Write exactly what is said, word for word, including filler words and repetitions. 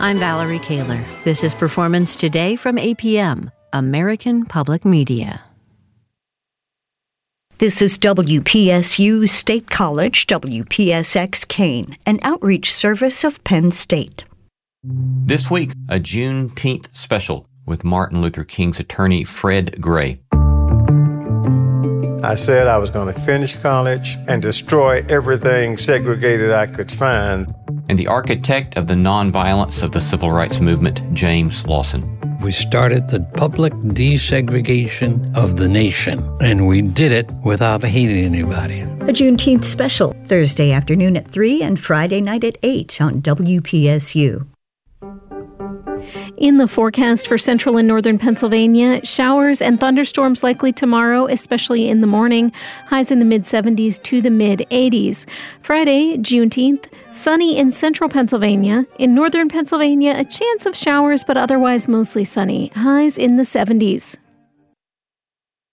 I'm Valerie Kaler. This is Performance Today from A P M, American Public Media. This is W P S U State College, W P S X Kane, an outreach service of Penn State. This week, a Juneteenth special with Martin Luther King's attorney, Fred Gray. I said I was going to finish college and destroy everything segregated I could find. And the architect of the nonviolence of the civil rights movement, James Lawson. We started the public desegregation of the nation, and we did it without hating anybody. A Juneteenth special, Thursday afternoon at three and Friday night at eight on W P S U. In the forecast for central and northern Pennsylvania, showers and thunderstorms likely tomorrow, especially in the morning. Highs in the mid-seventies to the mid-eighties. Friday, Juneteenth, sunny in central Pennsylvania. In northern Pennsylvania, a chance of showers, but otherwise mostly sunny. Highs in the seventies.